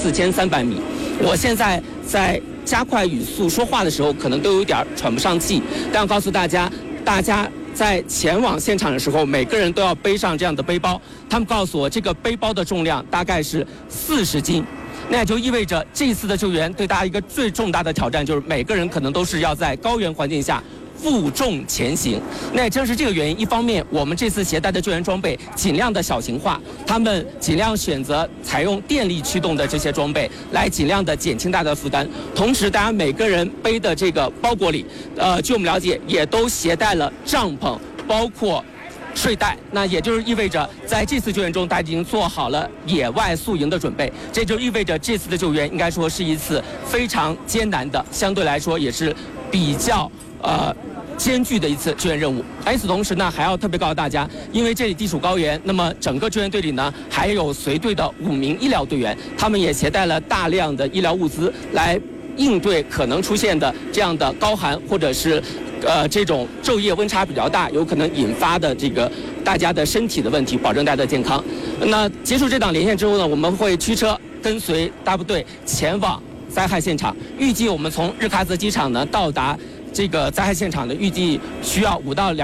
4300米。我现在在加快语速说话的时候，可能都有点喘不上气。但要告诉大家在前往现场的时候，每个人都要背上这样的背包。他们告诉我，这个背包的重量大概是40斤。那也就意味着这次的救援对大家一个最重大的挑战，就是每个人可能都是要在高原环境下负重前行。那也正是这个原因，一方面我们这次携带的救援装备尽量的小型化，他们尽量选择采用电力驱动的这些装备，来尽量的减轻大家的负担。同时，大家每个人背的这个包裹里，据我们了解，也都携带了帐篷，包括睡袋。那也就是意味着，在这次救援中，大家已经做好了野外宿营的准备。这就意味着这次的救援应该说是一次非常艰难的，相对来说也是比较艰巨的一次救援任务。与此同时呢，还要特别告诉大家，因为这里地处高原，那么整个救援队里呢，还有随队的5名医疗队员，他们也携带了大量的医疗物资来应对可能出现的这样的高寒或者是这种昼夜温差比较大，有可能引发的这个大家的身体的问题，保证大家的健康。那结束这档连线之后呢，我们会驱车跟随大部队前往灾害现场。预计我们从日喀则机场呢到达这个灾害现场的预计需要5到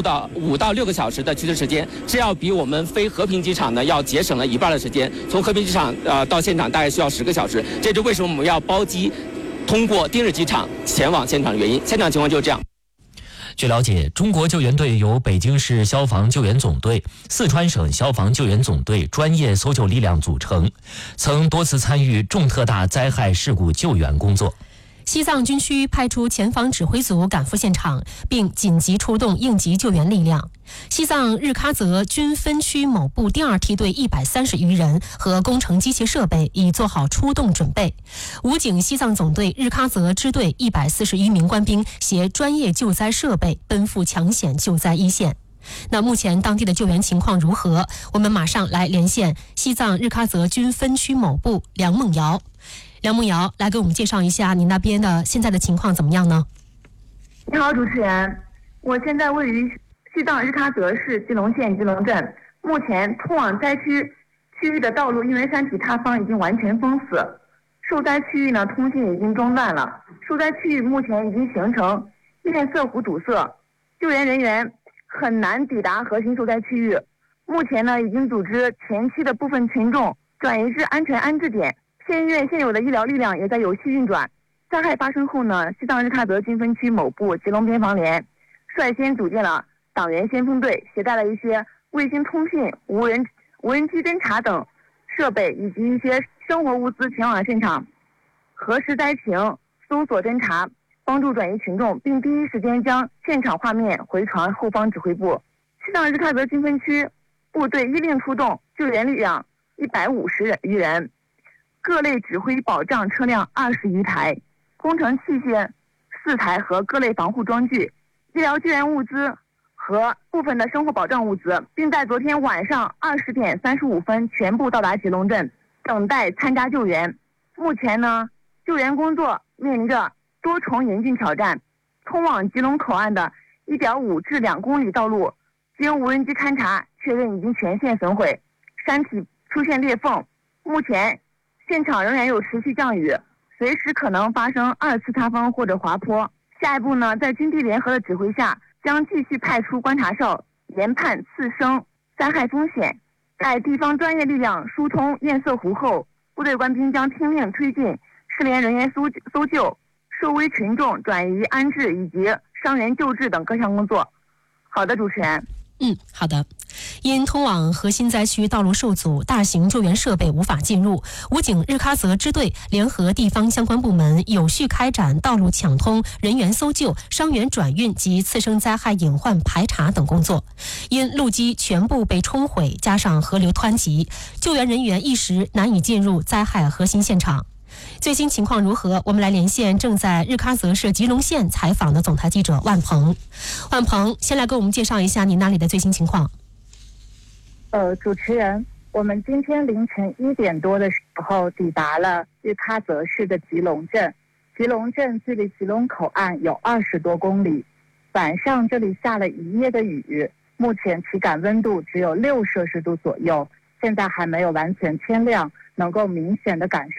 6个小时的驱车时间，这要比我们飞和平机场呢要节省了1半的时间。从和平机场到现场大概需要10个小时，这就为什么我们要包机通过丁日机场前往现场的原因。现场情况就是这样。 据了解，中国救援队由北京市消防救援总队、四川省消防救援总队专业搜救力量组成，曾多次参与重特大灾害事故救援工作。 西藏军区派出前方指挥组赶赴现场，并紧急出动应急救援力量。西藏日喀则军分区某部第2梯队130余人和工程机械设备已做好出动准备。武警西藏总队日喀则支队141名官兵携专业救灾设备奔赴抢险救灾一线。那目前当地的救援情况如何？我们马上来连线西藏日喀则军分区某部梁梦瑶。梁梦瑶，来给我们介绍一下你那边的现在的情况怎么样呢？ 你好，主持人，我现在位于西藏日喀则市吉隆县吉隆镇，目前通往灾区域的道路因为山体塌方已经完全封死，受灾区域呢通信已经中断了，受灾区域目前已经形成堰塞湖堵塞，救援人员很难抵达核心受灾区域。目前呢已经组织前期的部分群众转移至安全安置点。县医院现有的医疗力量也在有序运转。灾害发生后呢，西藏日喀则军分区某部吉隆边防连率先组建了党员先锋队，携带了一些卫星通信、无人机侦察等设备以及一些生活物资前往现场，核实灾情、搜索侦查，帮助转移群众，并第一时间将现场画面回传后方指挥部。西藏日喀则军分区部队依令出动救援力量150余人，各类指挥保障车辆20余台，工程器械4台和各类防护装具、医疗救援物资和部分的生活保障物资，并在昨天晚上20点35分全部到达吉隆镇，等待参加救援。目前呢，救援工作面临着多重严峻挑战。通往吉隆口岸的1.5至2公里道路，经无人机勘察确认已经全线损毁，山体出现裂缝。目前现场仍然有持续降雨，随时可能发生2次塌方或者滑坡。下一步呢，在军地联合的指挥下，将继续派出观察哨研判次生灾害风险。在地方专业力量疏通堰塞湖后，部队官兵将听令推进失联人员搜救、受危群众转移安置以及伤员救治等各项工作。好的，主持人。 好的。因通往核心灾区道路受阻，大型救援设备无法进入，武警日喀则支队联合地方相关部门有序开展道路抢通、人员搜救、伤员转运及次生灾害隐患排查等工作。因路基全部被冲毁，加上河流湍急，救援人员一时难以进入灾害核心现场。最新情况如何？我们来连线正在日喀则市吉隆县采访的总台记者万鹏。万鹏，先来给我们介绍一下你那里的最新情况。 主持人，我们今天凌晨1点多的时候抵达了日喀则市的吉隆镇。吉隆镇距离吉隆口岸有20多公里。晚上这里下了一夜的雨，目前体感温度只有6摄氏度左右，现在还没有完全天亮，能够明显的感受